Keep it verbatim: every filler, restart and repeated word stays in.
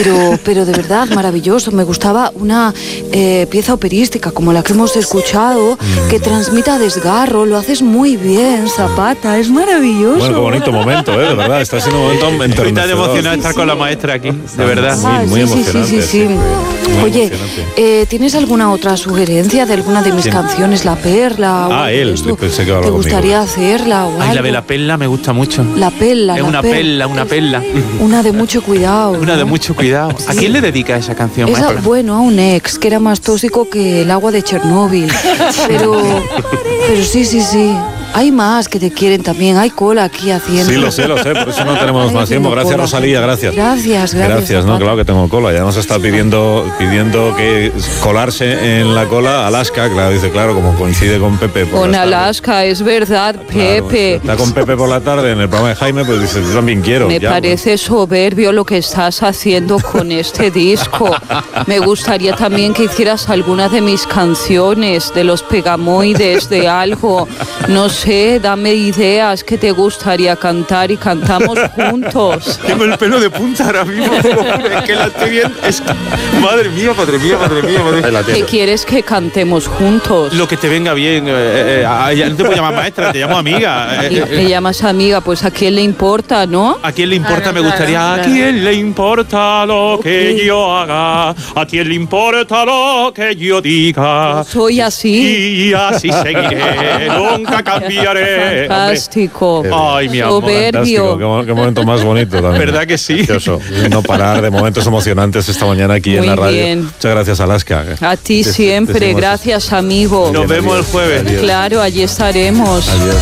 pero, pero de verdad, maravilloso. Me gustaba una eh, pieza operística como la que hemos escuchado, mm. que transmita desgarro. Lo haces muy bien, Zapata, es maravilloso. Bueno, qué bonito momento, ¿eh? De verdad, está siendo un momento enternecedor. Estoy tan emocionado estar con la maestra aquí, de verdad. Muy, muy sí, emocionante. Sí, sí, sí, sí. Muy Oye, emocionante. eh, ¿tienes alguna otra sugerencia de alguna de mis ¿Quién? canciones? La Perla. Ah, o él, esto? pensé que iba a ¿Te hablar gustaría conmigo. hacerla o Ay, algo? la de la perla me gusta mucho. La perla, Es la una perla. perla, una perla. Una de mucho cuidado. Una de ¿no? mucho cuidado. ¿A Sí. quién le dedica esa canción, Esa, maestra? bueno, a un ex que era más tóxico que el agua de Chernóbil. Pero, pero sí, sí, sí. Hay más que te quieren también. Hay cola aquí haciendo. Sí, lo sé, lo sé, por eso no tenemos Ay, más tiempo. tengo Gracias, cola. Rosalía, gracias. Gracias, gracias. Gracias, no, claro que tengo cola. Ya nos está pidiendo pidiendo que colarse en la cola Alaska, claro, dice, claro, como coincide con Pepe. por Con las tardes. Alaska, es verdad, Claro, Pepe. está con Pepe por la tarde en el programa de Jaime, pues dice, yo también quiero. Me ya, parece soberbio lo que estás haciendo con este disco. Me gustaría también que hicieras alguna de mis canciones, de los Pegamoides, de algo. No sé, dame ideas que te gustaría cantar y cantamos juntos. Tengo el pelo de punta ahora mismo, te lo juro, es que la estoy viendo. Es que, madre mía, madre mía, madre mía, madre mía. ¿Qué quieres que cantemos juntos? Lo que te venga bien. Eh, eh, eh, ya no te puedo llamar maestra, te llamo amiga. Y Eh, me eh, llamas amiga, pues a quién le importa, ¿no? ¿A quién le importa? Claro, Me gustaría. claro, ¿A claro. quién le importa lo que Ok. yo haga? ¿A quién le importa lo que yo diga? Soy así. Y así seguiré, nunca cambiaré. Fantástico. Hombre. Ay, mi amor. Fantástico, Soberbio. qué, mo- qué momento más bonito también. ¿Verdad que sí? Precioso. No parar de momentos emocionantes esta mañana aquí en Muy la radio. bien. Muchas gracias, Alaska. A ti Te- siempre, decimos- gracias, amigo. Nos vemos el jueves. Adiós. Claro, allí estaremos. Adiós.